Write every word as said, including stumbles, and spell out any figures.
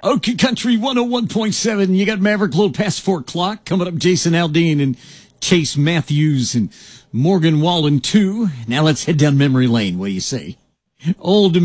Okie Country one oh one point seven. You got Maverick a little past four o'clock. Coming up, Jason Aldean and Chase Matthews and Morgan Wallen, too. Now let's head down memory lane. What do you say? Old